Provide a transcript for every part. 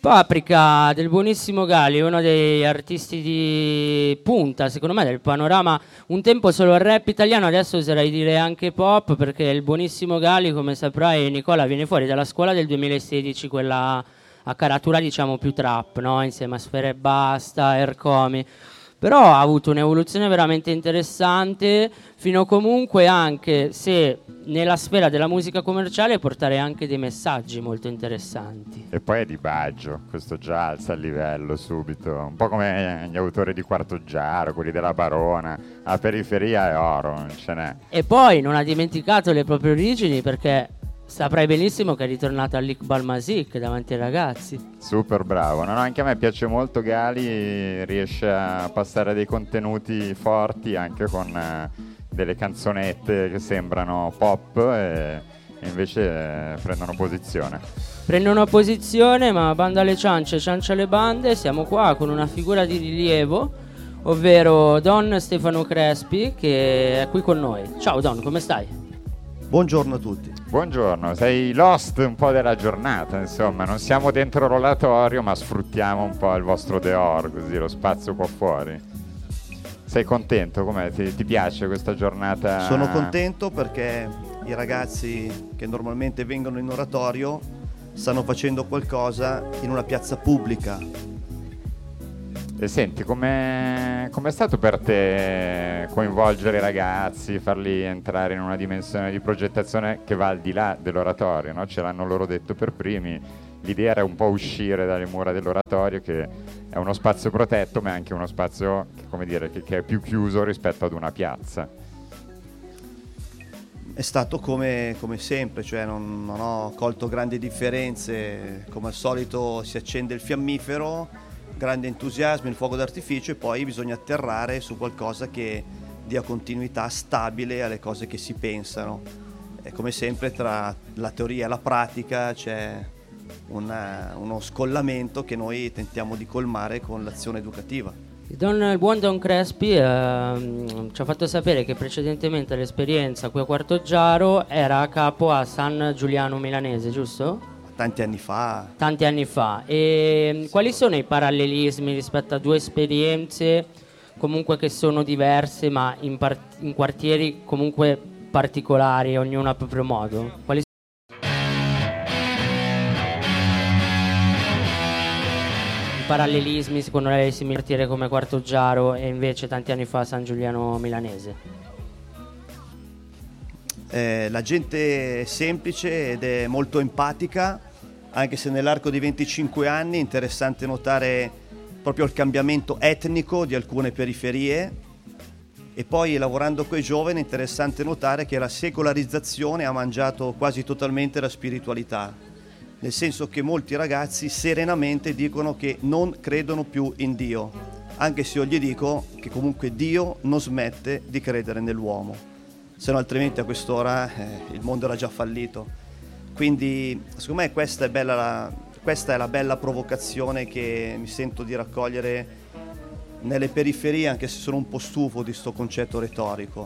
Paprika del buonissimo Gali, uno degli artisti di punta, secondo me, del panorama. Un tempo solo il rap italiano, adesso oserei dire anche pop, perché il buonissimo Gali, come saprai, Nicola, viene fuori dalla scuola del 2016, quella a caratura diciamo più trap, no? Insieme a Sfera e Basta, Ercomi. Però ha avuto un'evoluzione veramente interessante, fino comunque anche se nella sfera della musica commerciale portare anche dei messaggi molto interessanti. E poi è di Baggio, questo già alza il livello subito, un po' come gli autori di Quarto Giaro, quelli della Barona, la periferia è oro, non ce n'è. E poi non ha dimenticato le proprie origini, perché saprai benissimo che è ritornato all'Iqbal Masik davanti ai ragazzi. Super bravo, no, anche a me piace molto Gali, riesce a passare dei contenuti forti anche con delle canzonette che sembrano pop e invece prendono posizione. Prendono posizione, ma banda alle ciance, ciancia alle bande. Siamo qua con una figura di rilievo, ovvero Don Stefano Crespi, che è qui con noi. Ciao Don, come stai? Buongiorno a tutti. Buongiorno, sei lost un po' della giornata, insomma, non siamo dentro l'oratorio ma sfruttiamo un po' il vostro dehors, così lo spazio qua fuori. Sei contento? Com'è? Ti piace questa giornata? Sono contento perché i ragazzi che normalmente vengono in oratorio stanno facendo qualcosa in una piazza pubblica. E senti, com'è stato per te coinvolgere i ragazzi, farli entrare in una dimensione di progettazione che va al di là dell'oratorio, no? Ce l'hanno loro detto per primi, l'idea era un po' uscire dalle mura dell'oratorio, che è uno spazio protetto ma è anche uno spazio, come dire, che è più chiuso rispetto ad una piazza. È stato come sempre, cioè non ho colto grandi differenze, come al solito si accende il fiammifero, grande entusiasmo, il fuoco d'artificio e poi bisogna atterrare su qualcosa che dia continuità stabile alle cose che si pensano. E come sempre tra la teoria e la pratica c'è uno scollamento che noi tentiamo di colmare con l'azione educativa. Il buon Don Crespi ci ha fatto sapere che precedentemente all'esperienza qui a Quartoggiaro era a capo a San Giuliano Milanese, giusto? Tanti anni fa. Tanti anni fa. E quali sono i parallelismi rispetto a due esperienze comunque che sono diverse ma in quartieri comunque particolari, ognuno a proprio modo? Quali i parallelismi secondo lei in quartiere come Quartoggiaro e invece tanti anni fa San Giuliano Milanese? La gente è semplice ed è molto empatica, anche se nell'arco di 25 anni è interessante notare proprio il cambiamento etnico di alcune periferie e poi lavorando con i giovani è interessante notare che la secolarizzazione ha mangiato quasi totalmente la spiritualità, nel senso che molti ragazzi serenamente dicono che non credono più in Dio, anche se io gli dico che comunque Dio non smette di credere nell'uomo. Se no altrimenti a quest'ora il mondo era già fallito. Quindi secondo me questa è la bella provocazione che mi sento di raccogliere nelle periferie, anche se sono un po' stufo di sto concetto retorico.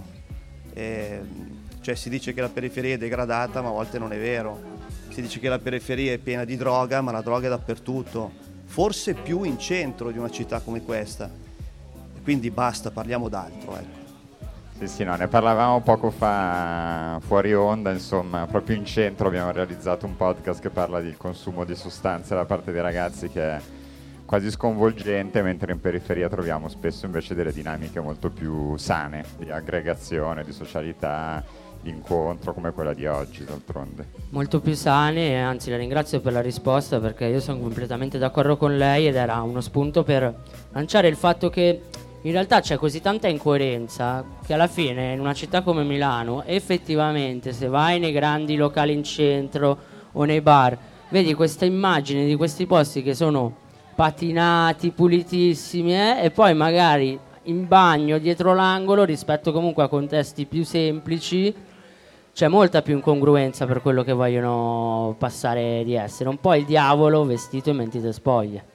Cioè si dice che la periferia è degradata, ma a volte non è vero. Si dice che la periferia è piena di droga, ma la droga è dappertutto. Forse più in centro di una città come questa. Quindi basta, parliamo d'altro, ecco. Sì, no, ne parlavamo poco fa fuori onda, insomma, proprio in centro abbiamo realizzato un podcast che parla del consumo di sostanze da parte dei ragazzi, che è quasi sconvolgente, mentre in periferia troviamo spesso invece delle dinamiche molto più sane, di aggregazione, di socialità, di incontro, come quella di oggi, d'altronde. Molto più sane, anzi la ringrazio per la risposta, perché io sono completamente d'accordo con lei ed era uno spunto per lanciare il fatto che in realtà c'è così tanta incoerenza che alla fine in una città come Milano effettivamente se vai nei grandi locali in centro o nei bar vedi questa immagine di questi posti che sono patinati, pulitissimi e poi magari in bagno dietro l'angolo rispetto comunque a contesti più semplici c'è molta più incongruenza per quello che vogliono passare di essere, un po' il diavolo vestito in mentite spoglie.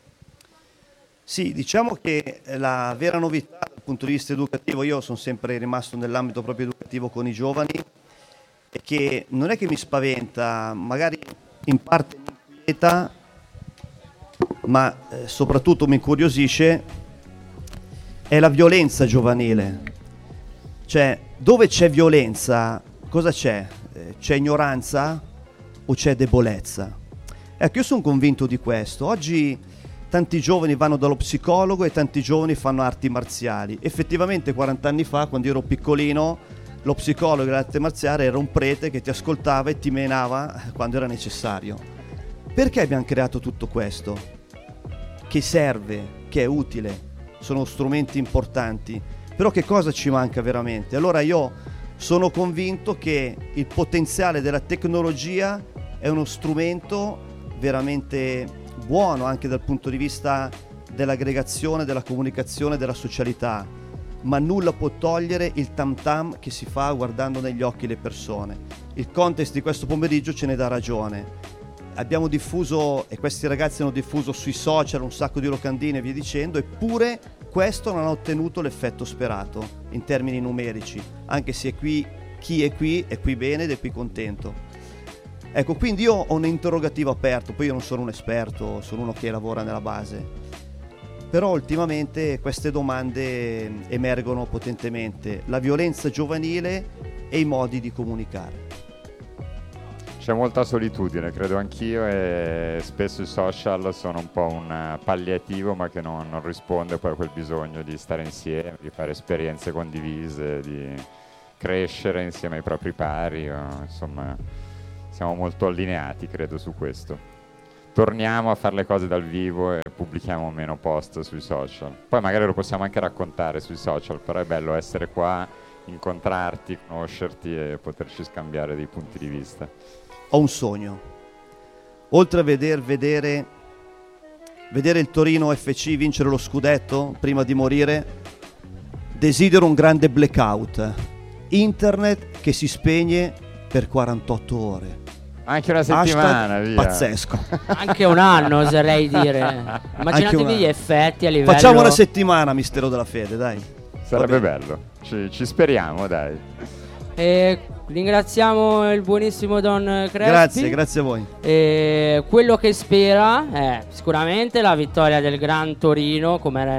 Sì, diciamo che la vera novità dal punto di vista educativo, io sono sempre rimasto nell'ambito proprio educativo con i giovani, è che non è che mi spaventa, magari in parte mi inquieta, ma soprattutto mi incuriosisce, è la violenza giovanile. Cioè, dove c'è violenza, cosa c'è? C'è ignoranza o c'è debolezza? Ecco, io sono convinto di questo. Oggi tanti giovani vanno dallo psicologo e tanti giovani fanno arti marziali. Effettivamente 40 anni fa, quando ero piccolino, lo psicologo dell'arte marziale era un prete che ti ascoltava e ti menava quando era necessario. Perché abbiamo creato tutto questo? Che serve, che è utile, sono strumenti importanti. Però che cosa ci manca veramente? Allora io sono convinto che il potenziale della tecnologia è uno strumento veramente buono anche dal punto di vista dell'aggregazione, della comunicazione, della socialità, ma nulla può togliere il tam tam che si fa guardando negli occhi le persone. Il context di questo pomeriggio ce ne dà ragione. Abbiamo diffuso, e questi ragazzi hanno diffuso sui social un sacco di locandine e via dicendo, eppure questo non ha ottenuto l'effetto sperato in termini numerici, anche se chi è qui bene ed è qui contento. Ecco, quindi io ho un interrogativo aperto, poi io non sono un esperto, sono uno che lavora nella base, però ultimamente queste domande emergono potentemente, la violenza giovanile e i modi di comunicare. C'è molta solitudine, credo anch'io, e spesso i social sono un po' un palliativo, ma che non risponde poi a quel bisogno di stare insieme, di fare esperienze condivise, di crescere insieme ai propri pari, insomma siamo molto allineati, credo, su questo. Torniamo a fare le cose dal vivo e pubblichiamo meno post sui social. Poi magari lo possiamo anche raccontare sui social, però è bello essere qua, incontrarti, conoscerti e poterci scambiare dei punti di vista. Ho un sogno, oltre a vedere il Torino FC vincere lo scudetto prima di morire, desidero un grande blackout, internet che si spegne per 48 ore. Anche una settimana, Hashtag via. Pazzesco. Anche un anno, oserei dire. Immaginatevi gli effetti a livello... Facciamo una settimana, mistero della fede, dai. Sarebbe bello, ci speriamo, dai. E ringraziamo il buonissimo Don Crespi. Grazie a voi. E quello che spera è sicuramente la vittoria del Gran Torino,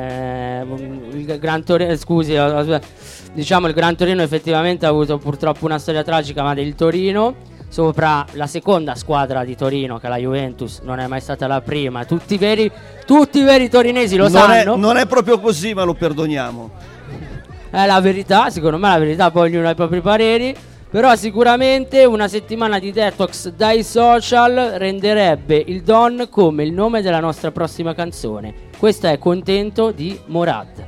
il Gran Torino, scusi, diciamo il Gran Torino effettivamente ha avuto purtroppo una storia tragica, ma del Torino sopra la seconda squadra di Torino, che è la Juventus, non è mai stata la prima. Tutti i veri torinesi lo sanno. Non è proprio così, ma lo perdoniamo. È la verità, secondo me la verità, poi ognuno ha i propri pareri. Però sicuramente una settimana di detox dai social renderebbe il Don come il nome della nostra prossima canzone. Questa è Contento di Morad.